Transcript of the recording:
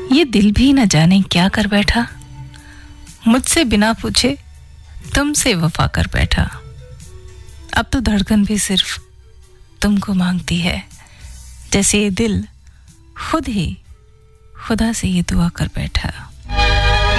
ये दिल भी न जाने क्या कर बैठा, मुझसे बिना पूछे तुमसे वफा कर बैठा। अब तो धड़कन भी सिर्फ तुमको मांगती है, जैसे ये दिल खुद ही खुदा से ये दुआ कर बैठा।